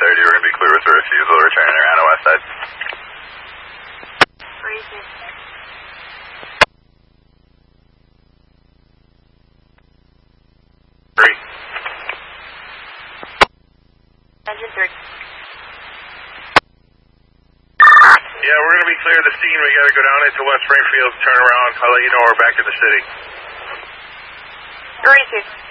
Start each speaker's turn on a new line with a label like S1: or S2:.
S1: clarity. We're going to be clear with the refusal. Returning around the west side.
S2: Freezing. Engine 3.
S1: Yeah, we're going to be clear of the scene. We got to go down into West Springfield, turn around. I'll let you know we're back in the city.
S2: 36.